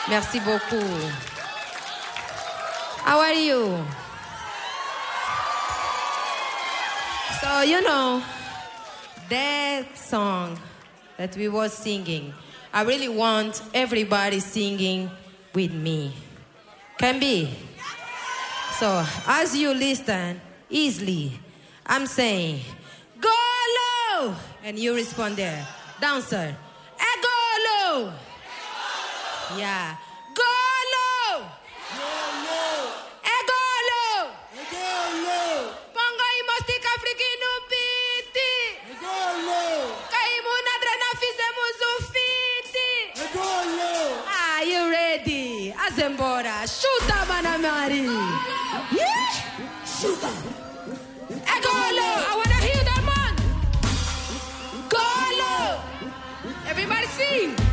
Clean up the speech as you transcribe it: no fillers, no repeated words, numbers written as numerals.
Merci beaucoup. How are you? So, you know, that song that we were singing, I really want everybody singing with me. Can be? So, as you listen easily, I'm saying, go low! And you respond there. Dancer, go low! Yeah. Go low! Go low! Pongo y mostica africano piti! Kaimu nadra fizemos fiti! Are you ready? Azembora, chuta manamari! Yeah? Chuta! Go low! I wanna hear that man! Go low! Everybody sing!